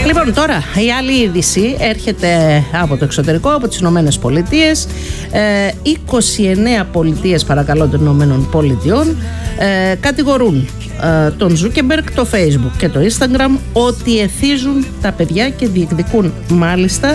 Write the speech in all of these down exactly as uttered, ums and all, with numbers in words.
Λοιπόν, τώρα η άλλη είδηση έρχεται από το εξωτερικό, από τις Ηνωμένες Πολιτείες. Ε, είκοσι εννέα πολιτείες, παρακαλώ, των Ηνωμένων Πολιτειών ε, κατηγορούν ε, τον Zuckerberg, το Facebook και το Instagram ότι εθίζουν τα παιδιά και διεκδικούν μάλιστα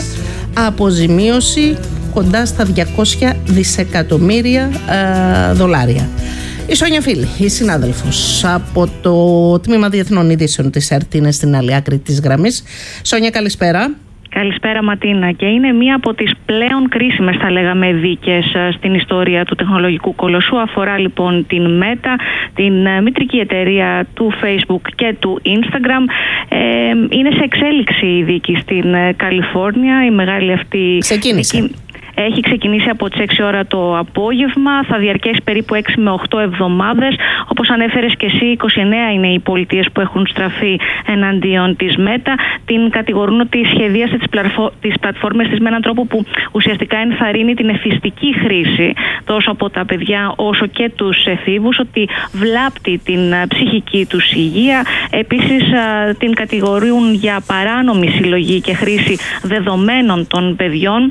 αποζημίωση κοντά στα διακόσια δισεκατομμύρια ε, δολάρια. Η Σόνια Φίλη, η συνάδελφος από το Τμήμα Διεθνών Ειδήσεων της ΕΡΤ, είναι στην άλλη άκρη της γραμμής. Σόνια, καλησπέρα. Καλησπέρα Ματίνα, και είναι μία από τις πλέον κρίσιμες, θα λέγαμε, δίκες στην ιστορία του τεχνολογικού κολοσσού. Αφορά λοιπόν την Meta, την μητρική εταιρεία του Facebook και του Instagram. Ε, είναι σε εξέλιξη η δίκη στην Καλιφόρνια, η μεγάλη αυτή... Ξεκίνησε. Δίκη... Έχει ξεκινήσει από τις έξι ώρα το απόγευμα, θα διαρκέσει περίπου έξι με οκτώ εβδομάδες. Όπως ανέφερες και εσύ, είκοσι εννέα είναι οι πολιτείες που έχουν στραφεί εναντίον της Meta. Την κατηγορούν ότι σχεδίασε τις, πλατφο... τις πλατφόρμες της με έναν τρόπο που ουσιαστικά ενθαρρύνει την εθιστική χρήση τόσο από τα παιδιά όσο και τους εφήβους, ότι βλάπτει την ψυχική τους υγεία. Επίσης την κατηγορούν για παράνομη συλλογή και χρήση δεδομένων των παιδιών.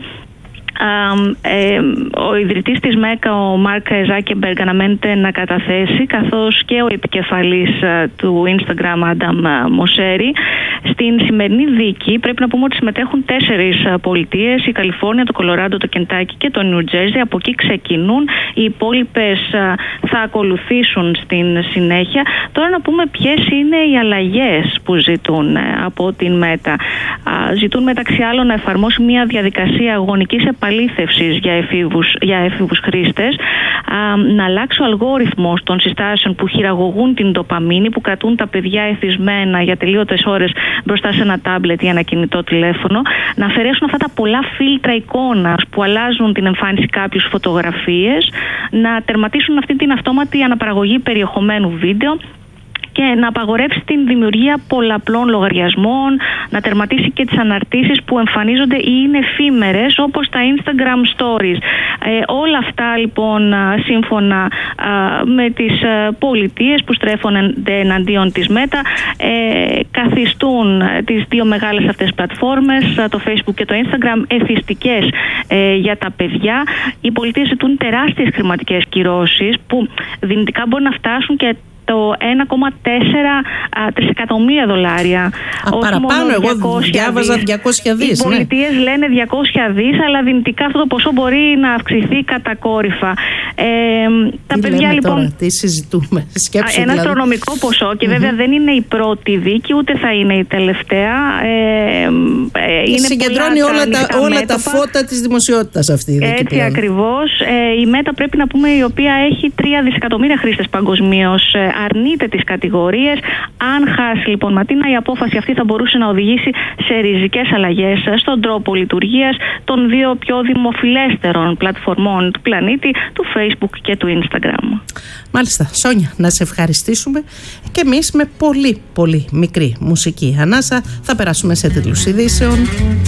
Uh, ε, ο ιδρυτής της Μέκα, ο Μάρκ Ζάκεμπεργκ, αναμένεται να καταθέσει, καθώς και ο επικεφαλής uh, του Instagram, Άνταμ Μοσέρι. Στην σημερινή δίκη πρέπει να πούμε ότι συμμετέχουν τέσσερις uh, πολιτείες, η Καλιφόρνια, το Κολοράντο, το Κεντάκι και το Νιου Τζέρζι. Από εκεί ξεκινούν, οι υπόλοιπες uh, θα ακολουθήσουν στην συνέχεια. Τώρα να πούμε ποιες είναι οι αλλαγές που ζητούν uh, από την Μέτα. Uh, ζητούν μεταξύ άλλων να εφαρμόσει μια διαδικασία αγωνικής επαλήθευσης για εφήβους, για εφήβους χρήστες, α, να αλλάξει ο αλγόριθμος των συστάσεων που χειραγωγούν την ντοπαμίνη, που κρατούν τα παιδιά εθισμένα για τελείωτες ώρες μπροστά σε ένα τάμπλετ ή ένα κινητό τηλέφωνο, να αφαιρέσουν αυτά τα πολλά φίλτρα εικόνας που αλλάζουν την εμφάνιση κάποιους φωτογραφίες, να τερματίσουν αυτή την αυτόματη αναπαραγωγή περιεχομένου βίντεο και να απαγορεύσει την δημιουργία πολλαπλών λογαριασμών, να τερματίσει και τις αναρτήσεις που εμφανίζονται ή είναι εφήμερες, όπως τα Instagram Stories. Ε, όλα αυτά λοιπόν σύμφωνα α, με τις α, πολιτείες που στρέφονται εναντίον της Meta, ε, καθιστούν τις δύο μεγάλες αυτές πλατφόρμες, το Facebook και το Instagram, εθιστικές ε, για τα παιδιά. Οι πολιτείες ζητούν τεράστιες χρηματικές κυρώσεις που δυνητικά μπορεί να φτάσουν και το ένα κόμμα τέσσερα τρισεκατομμύρια δολάρια. Α, παραπάνω, εγώ διάβαζα διακόσια δις. Οι πολιτείες ναι. λένε διακόσια δις, αλλά δυνητικά αυτό το ποσό μπορεί να αυξηθεί κατακόρυφα. Ε, τα τι παιδιά λέμε λοιπόν. Τώρα, τι συζητούμε, σκέψου, ένα δηλαδή. αστρονομικό ποσό και mm-hmm. βέβαια δεν είναι η πρώτη δίκη, ούτε θα είναι η τελευταία. Ε, ε, είναι συγκεντρώνει όλα, τα, όλα τα φώτα της δημοσιότητας αυτή η δίκη. Έτσι πλέον. Ακριβώς. Ε, η Meta, πρέπει να πούμε, η οποία έχει τρία δισεκατομμύρια χρήστες παγκοσμίως, αρνείται τις κατηγορίες. Αν χάσει λοιπόν, Ματίνα, η απόφαση αυτή θα μπορούσε να οδηγήσει σε ριζικές αλλαγές στον τρόπο λειτουργίας των δύο πιο δημοφιλέστερων πλατφορμών του πλανήτη, του Facebook και του Instagram. Μάλιστα. Σόνια, να σε ευχαριστήσουμε, και εμείς με πολύ πολύ μικρή μουσική ανάσα θα περάσουμε σε τίτλους ειδήσεων.